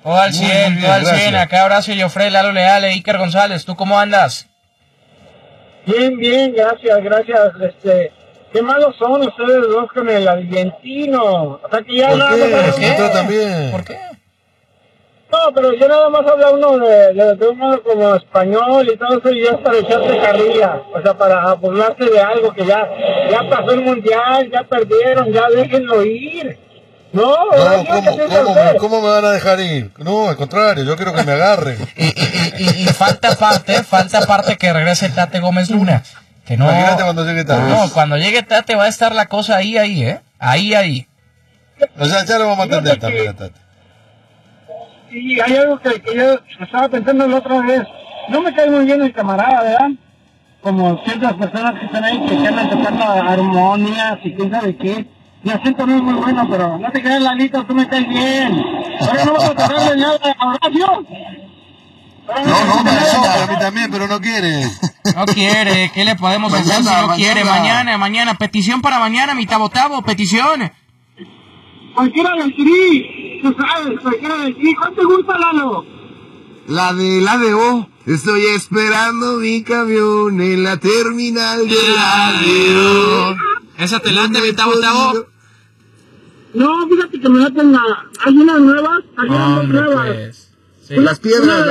Todo al 100, todo al 100. Acá Horacio Llofré, Lalo Leal, Iker González. ¿Tú cómo andas? Bien, gracias. Qué malos son ustedes dos con el argentino. O sea que ya ¿Por qué? También. ¿Por qué? No, pero ya nada más habla uno de uno como español y todo eso, y ya es para echarse carrilla. O sea, para burlarse de algo que ya pasó el mundial, ya perdieron, ya déjenlo ir. No, ¿cómo me van a dejar ir? No, al contrario, yo quiero que me agarren. Y falta parte que regrese Tate Gómez Luna. Que no, imagínate cuando llegue Tate. No, cuando llegue Tate va a estar la cosa ahí, Ahí. O sea, ya lo vamos a atender también a Tate. Y hay algo que yo estaba pensando la otra vez. No me cae muy bien el camarada, ¿verdad? Como ciertas personas que están ahí que andan tocando armonías y quién sabe qué. Mi acento no es muy bueno, pero no te creas, Lalito, tú me caes bien. Ahora no vas a tocarle nada a Horacio. No, me sobra a mí también, pero no quiere. No quiere, ¿qué le podemos hacer si no quiere? Mañana, petición para mañana, mi Tabo, petición. Cualquiera del Tri, tú sabes, cualquiera del Tri. ¿Cuál te gusta, Lalo? La de O. Estoy esperando mi camión en la terminal de la de O. ¿Esa te late, mi Tabo? No, fíjate que me laten hay unas nuevas, hay unas nuevas. Pues, sí. Las piedras.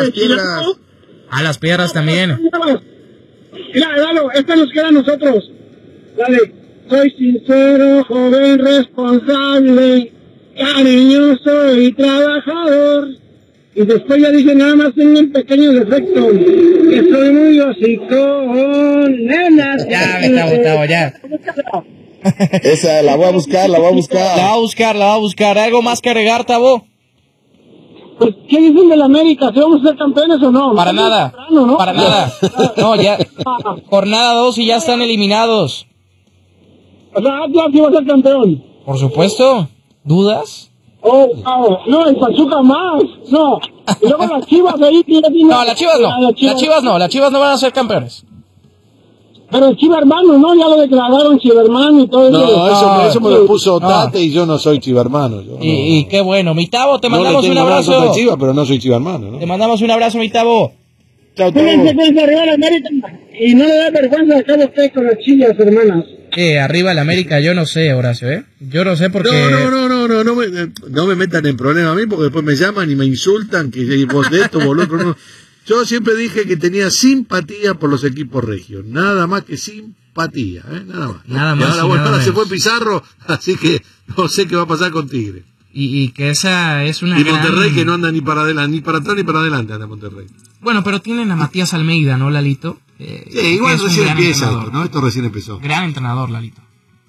Las piedras también. Mira, Lalo, esta nos queda a nosotros. Dale. Soy sincero, joven, responsable, cariñoso y trabajador. Y después ya dice, nada más tengo un pequeño defecto, que soy muy hocicón, nena. Ya, me está Tabo, ya. Esa, la voy a buscar. La va a buscar. ¿Algo más que agregar, Tabo? Pues, ¿qué dicen de la América? ¿Si vamos a ser campeones o no? Para nada. Temprano, ¿no? Para nada. No, ya. Jornada 2 y ya están eliminados. O sea, Atlas sí va a ser campeón. Por supuesto. ¿Dudas? No, el Pachuca más. No. Y luego las Chivas ahí. No, las Chivas no. Las Chivas no van a ser campeones. Pero el Chivermano, ¿no? Ya lo declararon Chivermano y todo eso. No, eso me lo puso Tate y yo no soy chivermano. Y qué bueno. Mi Tabo, te mandamos un abrazo. No Chiva, pero no soy chivermano, ¿no? Te mandamos un abrazo, mi Tabo. Chao, Tabo. Fíjense arriba la América. Y no le da vergüenza a cada usted con las chillas, hermanas. Arriba el América, yo no sé, Horacio, ¿eh? Yo no sé porque... No me metan en problema a mí porque después me llaman y me insultan que vos de esto, boludo. No. Yo siempre dije que tenía simpatía por los equipos regios, nada más que simpatía, nada más. Y ahora se fue Pizarro, así que no sé qué va a pasar con Tigre. Y que esa es una y Monterrey que no anda ni para adelante, ni para atrás ni para adelante anda Monterrey. Bueno, pero tienen a Matías Almeida, ¿no, Lalito? Sí, igual recién empieza esto, ¿no? Esto recién empezó. Gran entrenador, Lalito.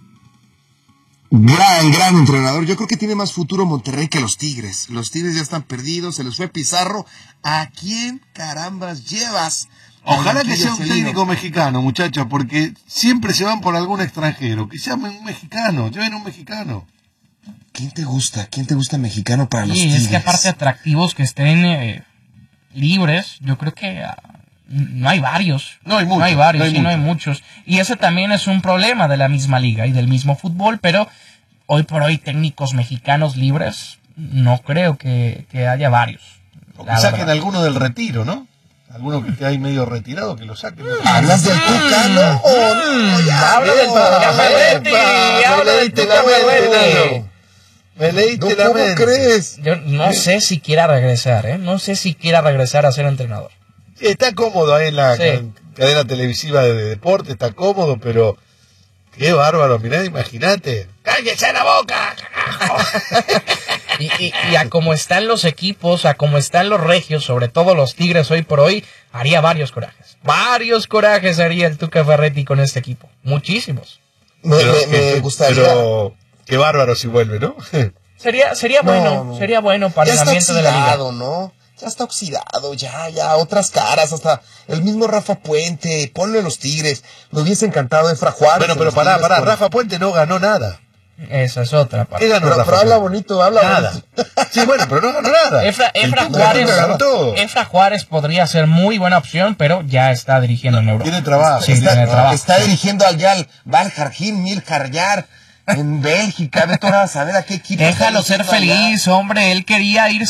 Gran entrenador. Yo creo que tiene más futuro Monterrey que los Tigres. Los Tigres ya están perdidos, se les fue Pizarro. ¿A quién carambas llevas? Ojalá que sea un técnico mexicano, muchachos, porque siempre se van por algún extranjero. Que sea un mexicano, lleven un mexicano. ¿Quién te gusta mexicano para los Tigres? Es que aparte atractivos que estén libres, yo creo que no hay varios. No hay muchos. Y ese también es un problema de la misma liga y del mismo fútbol, pero hoy por hoy técnicos mexicanos libres, no creo que haya varios. O que saquen alguno del retiro, ¿no? Alguno que esté ahí medio retirado, que lo saquen. ¿Hablas del Tuca? No, habla del Tuca Ferretti. Me leíste la mente. ¿Cómo crees? Yo no sé si quiera regresar, ¿eh? No sé si quiera regresar a ser entrenador. Sí, está cómodo ahí en la cadena televisiva de deporte, está cómodo, pero qué bárbaro, mirá, imagínate. ¡Cállese la boca, carajo! y a como están los equipos, a como están los regios, sobre todo los Tigres hoy por hoy, haría varios corajes. Varios corajes haría el Tuca Ferretti con este equipo. Muchísimos. Me gustaría... Pero qué bárbaro si vuelve, ¿no? Sería bueno para el ambiente de la liga. ¿no? Ya está oxidado, ya, otras caras, hasta el mismo Rafa Puente, ponlo en los Tigres, me hubiese encantado Efra Juárez. Bueno, pero pará, Rafa Puente no ganó nada. Esa es otra parte. ¿Qué ganó Rafa? Pero habla bonito, nada. Sí, bueno, pero no ganó nada. Efra Juárez podría ser muy buena opción, pero ya está dirigiendo en Europa. Tiene trabajo. Sí, tiene trabajo. Está dirigiendo al Valjarjin Miljarjar en Bélgica, vete a saber a qué equipo. Déjalo ser feliz, hombre, él quería irse